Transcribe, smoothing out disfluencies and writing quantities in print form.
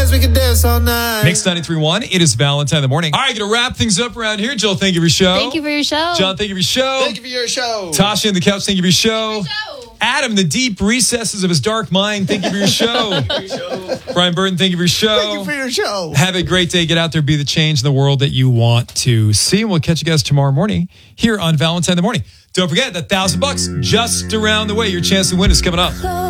dance, we can dance all night. Mix 93.1. It is Valentine in the morning. All right, going to wrap things up around here. Jill, thank you for your show. Thank you for your show. John, thank you for your show. Thank you for your show. Tasha in the couch, thank you for your show. Adam, the deep recesses of his dark mind, thank you for your show. Brian Burton, thank you for your show. Thank you for your show. Have a great day. Get out there, be the change in the world that you want to see. And we'll catch you guys tomorrow morning here on Valentine in the morning. Don't forget that $1,000 just around the way. Your chance to win is coming up.